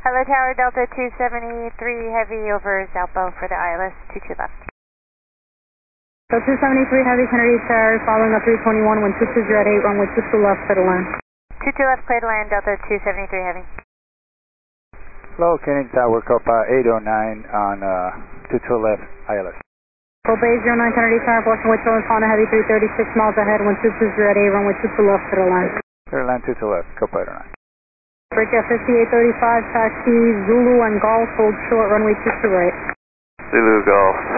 Hello Tower, Delta 273 Heavy over Zalpo for the ILS, 22 left. So 273 Heavy, Kennedy Tower, following up 321, when 22 at 8, runway 22 left, clear to land. 22 left, clear to land, Delta 273 Heavy. Hello, Kennedy Tower, Copa 809 on 22 left, ILS. Copa 809 Kennedy Tower, Boston with Children's Honda Heavy 336 miles ahead, when 22 at 8, runway 22 left, clear to land. Clear to land 22 left, Copa 809. Break at 5835, taxi Zulu and Golf, hold short, runway 22 right. Zulu Golf.